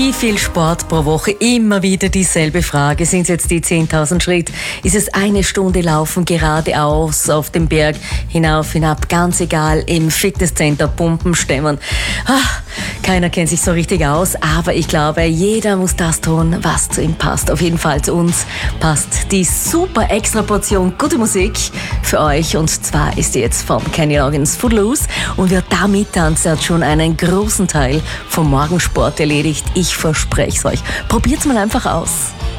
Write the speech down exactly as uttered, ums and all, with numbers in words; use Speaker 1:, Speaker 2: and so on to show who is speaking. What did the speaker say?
Speaker 1: Wie viel Sport pro Woche? Immer wieder dieselbe Frage. Sind es jetzt die zehntausend Schritt? Ist es eine Stunde Laufen geradeaus auf den Berg, hinauf, hinab? Ganz egal, im Fitnesscenter pumpen, stemmen. Ah, keiner kennt sich so richtig aus, aber ich glaube, jeder muss das tun, was zu ihm passt. Auf jeden Fall zu uns passt die super extra Portion gute Musik für euch. Und zwar ist die jetzt von Kenny Loggins Footloose. Und wer damit tanzt, hat schon einen großen Teil vom Morgensport erledigt. Ich verspreche es euch. Probiert's mal einfach aus.